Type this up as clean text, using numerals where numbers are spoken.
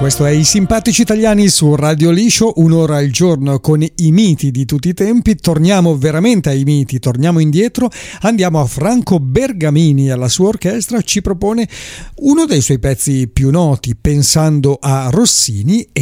Questo è I Simpatici Italiani su Radio Liscio, un'ora al giorno con i miti di tutti i tempi. Torniamo veramente ai miti, torniamo indietro, andiamo a Franco Bergamini, alla sua orchestra ci propone uno dei suoi pezzi più noti, Pensando a Rossini, e